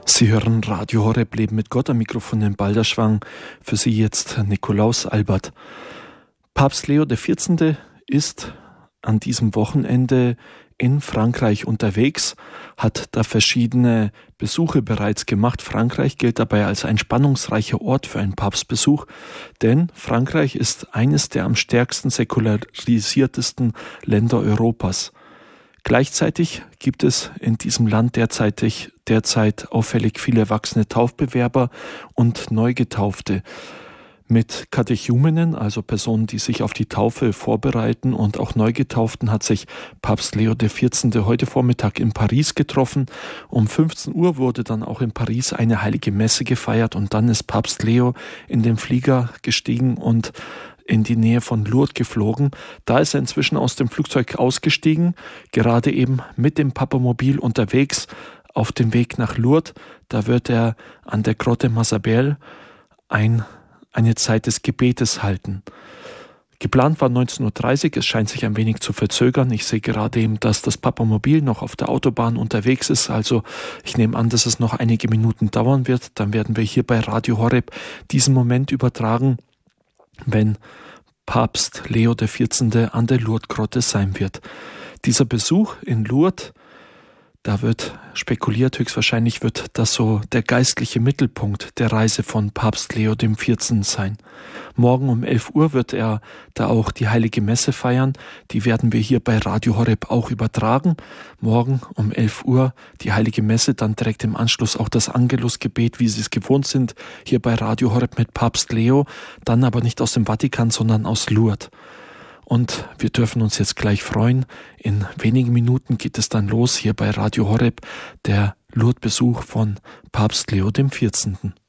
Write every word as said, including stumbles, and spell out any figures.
Sie hören Radio Horeb, Leben mit Gott, am Mikrofon in Balderschwang. Für Sie jetzt Nikolaus Albert. Papst Leo der vierzehnte. ist an diesem Wochenende in Frankreich unterwegs, hat da verschiedene Besuche bereits gemacht. Frankreich gilt dabei als ein spannungsreicher Ort für einen Papstbesuch, denn Frankreich ist eines der am stärksten säkularisiertesten Länder Europas. Gleichzeitig gibt es in diesem Land derzeitig, derzeit auffällig viele erwachsene Taufbewerber und Neugetaufte. Mit Katechumenen, also Personen, die sich auf die Taufe vorbereiten, und auch Neugetauften hat sich Papst Leo der vierzehnte. heute Vormittag in Paris getroffen. Um fünfzehn Uhr wurde dann auch in Paris eine heilige Messe gefeiert und dann ist Papst Leo in den Flieger gestiegen und in die Nähe von Lourdes geflogen. Da ist er inzwischen aus dem Flugzeug ausgestiegen, gerade eben mit dem Papamobil unterwegs auf dem Weg nach Lourdes. Da wird er an der Grotte Masabel ein, eine Zeit des Gebetes halten. Geplant war neunzehn Uhr dreißig, es scheint sich ein wenig zu verzögern. Ich sehe gerade eben, dass das Papamobil noch auf der Autobahn unterwegs ist. Also ich nehme an, dass es noch einige Minuten dauern wird. Dann werden wir hier bei Radio Horeb diesen Moment übertragen, wenn Papst Leo der vierzehnte. an der Lourdes-Grotte sein wird. Dieser Besuch in Lourdes, da wird spekuliert, höchstwahrscheinlich wird das so der geistliche Mittelpunkt der Reise von Papst Leo dem vierzehnten. sein. Morgen um elf Uhr wird er da auch die heilige Messe feiern. Die werden wir hier bei Radio Horeb auch übertragen. Morgen um elf Uhr die heilige Messe, dann direkt im Anschluss auch das Angelusgebet, wie Sie es gewohnt sind, hier bei Radio Horeb mit Papst Leo, dann aber nicht aus dem Vatikan, sondern aus Lourdes. Und wir dürfen uns jetzt gleich freuen. In wenigen Minuten geht es dann los hier bei Radio Horeb, der Lourdes-Besuch von Papst Leo dem vierzehnten.